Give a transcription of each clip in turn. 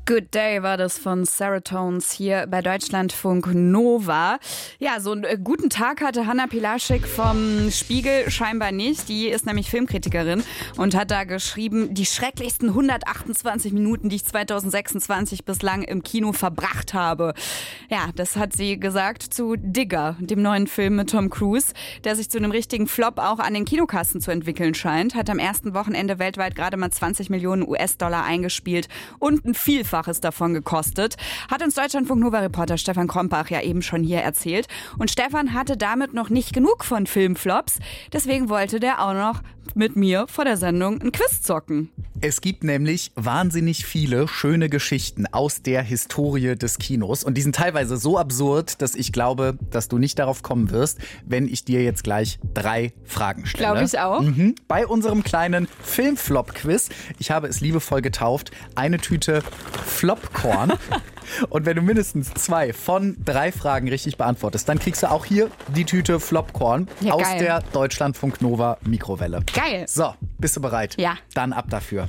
Good Day war das von Saratones hier bei Deutschlandfunk Nova. Ja, so einen guten Tag hatte Hanna Pilaschik vom Spiegel scheinbar nicht. Die ist nämlich Filmkritikerin und hat da geschrieben, die schrecklichsten 128 Minuten, die ich 2026 bislang im Kino verbracht habe. Ja, das hat sie gesagt zu Digger, dem neuen Film mit Tom Cruise, der sich zu einem richtigen Flop auch an den Kinokassen zu entwickeln scheint. Hat am ersten Wochenende weltweit gerade mal 20 Millionen US-Dollar eingespielt und ein Vielfaches davon gekostet. Hat uns Deutschlandfunk-Nova-Reporter Stefan Krombach ja eben schon hier erzählt. Und Stefan hatte damit noch nicht genug von Filmflops. Deswegen wollte der auch noch mit mir vor der Sendung ein Quiz zocken. Es gibt nämlich wahnsinnig viele schöne Geschichten aus der Historie des Kinos. Und die sind teilweise so absurd, dass ich glaube, dass du nicht darauf kommen wirst, wenn ich dir jetzt gleich 3 Fragen stelle. Glaube ich auch. Bei unserem kleinen Filmflop-Quiz, ich habe es liebevoll getauft, eine Tüte Flopcorn. Und wenn du mindestens 2 von 3 Fragen richtig beantwortest, dann kriegst du auch hier die Tüte Flopcorn aus der Deutschlandfunk Nova Mikrowelle. Geil. So, bist du bereit? Ja. Dann ab dafür.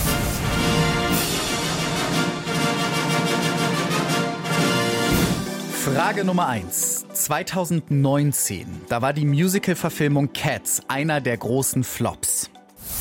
Frage Nummer 1. 2019, da war die Musical-Verfilmung Cats einer der großen Flops.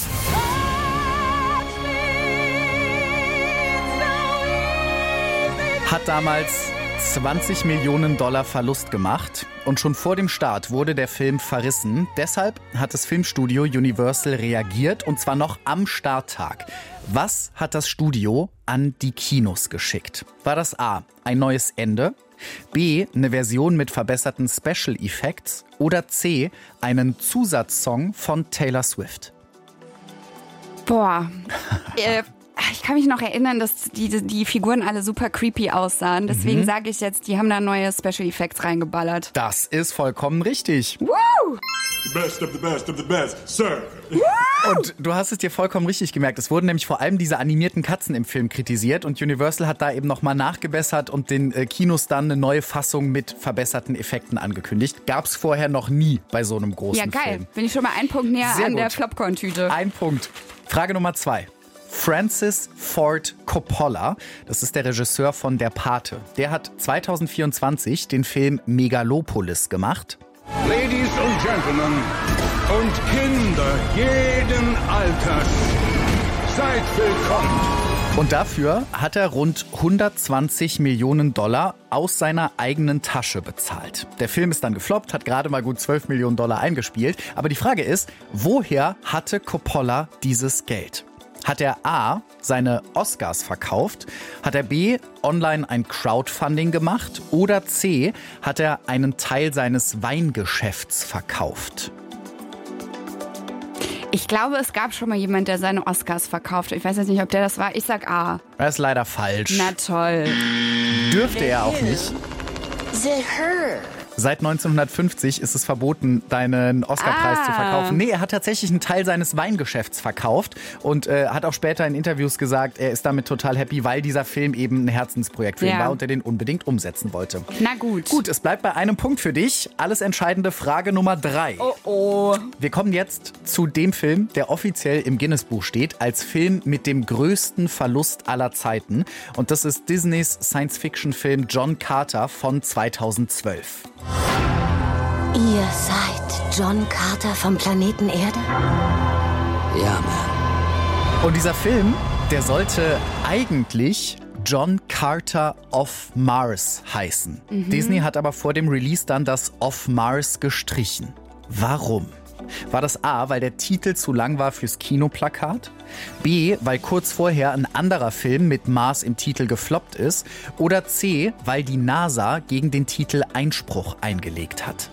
Hat damals 20 Millionen Dollar Verlust gemacht und schon vor dem Start wurde der Film verrissen. Deshalb hat das Filmstudio Universal reagiert und zwar noch am Starttag. Was hat das Studio an die Kinos geschickt? War das A, ein neues Ende, B, eine Version mit verbesserten Special Effects oder C, einen Zusatzsong von Taylor Swift? Boah, ich kann mich noch erinnern, dass die Figuren alle super creepy aussahen. Deswegen sage ich jetzt, die haben da neue Special Effects reingeballert. Das ist vollkommen richtig. Woo! The best of the best of the best, Sir. Und du hast es dir vollkommen richtig gemerkt. Es wurden nämlich vor allem diese animierten Katzen im Film kritisiert und Universal hat da eben nochmal nachgebessert und den Kinos dann eine neue Fassung mit verbesserten Effekten angekündigt. Gab's vorher noch nie bei so einem großen Film. Ja, geil. Bin ich schon mal einen Punkt näher Sehr an gut. der Flopcorn-Tüte. Ein Punkt. Frage Nummer 2. Francis Ford Coppola, das ist der Regisseur von Der Pate. Der hat 2024 den Film Megalopolis gemacht. Ladies und Gentlemen und Kinder jeden Alters, seid willkommen. Und dafür hat er rund 120 Millionen Dollar aus seiner eigenen Tasche bezahlt. Der Film ist dann gefloppt, hat gerade mal gut 12 Millionen Dollar eingespielt. Aber die Frage ist, woher hatte Coppola dieses Geld? Hat er A, seine Oscars verkauft? Hat er B, online ein Crowdfunding gemacht? Oder C, hat er einen Teil seines Weingeschäfts verkauft? Ich glaube, es gab schon mal jemand, der seine Oscars verkauft. Ich weiß jetzt nicht, ob der das war. Ich sag A. Das ist leider falsch. Na toll. Dürfte er auch nicht. Seit 1950 ist es verboten, deinen Oscarpreis zu verkaufen. Nee, er hat tatsächlich einen Teil seines Weingeschäfts verkauft und hat auch später in Interviews gesagt, er ist damit total happy, weil dieser Film eben ein Herzensprojekt für ihn war und er den unbedingt umsetzen wollte. Na gut. Gut, es bleibt bei einem Punkt für dich. Alles entscheidende Frage Nummer 3. Oh. Wir kommen jetzt zu dem Film, der offiziell im Guinness-Buch steht, als Film mit dem größten Verlust aller Zeiten. Und das ist Disneys Science-Fiction-Film John Carter von 2012. Ihr seid John Carter vom Planeten Erde? Ja, Mann. Und dieser Film, der sollte eigentlich John Carter of Mars heißen. Disney hat aber vor dem Release dann das of Mars gestrichen. Warum? War das A, weil der Titel zu lang war fürs Kinoplakat? B, weil kurz vorher ein anderer Film mit Mars im Titel gefloppt ist? Oder C, weil die NASA gegen den Titel Einspruch eingelegt hat?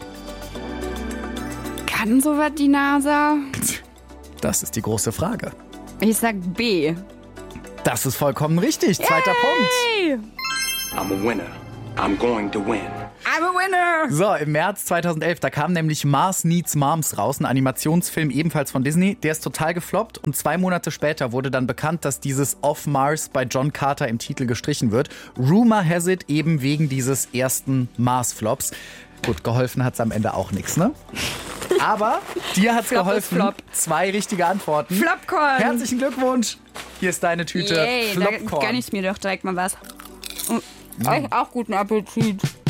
Kann sowas die NASA? Das ist die große Frage. Ich sag B. Das ist vollkommen richtig. Zweiter Punkt. Hey! I'm a winner. I'm going to win. I'm a winner! So, im März 2011, da kam nämlich Mars Needs Moms raus, ein Animationsfilm ebenfalls von Disney. Der ist total gefloppt und 2 Monate später wurde dann bekannt, dass dieses Of Mars bei John Carter im Titel gestrichen wird. Rumor has it eben wegen dieses ersten Mars-Flops. Gut, geholfen hat's am Ende auch nichts, ne? Aber dir hat's Flop geholfen. ist Flop. 2 richtige Antworten. Flopcorn. Herzlichen Glückwunsch. Hier ist deine Tüte Yay, da Flopcorn. gönn ich mir doch direkt mal was. Und euch auch guten Appetit.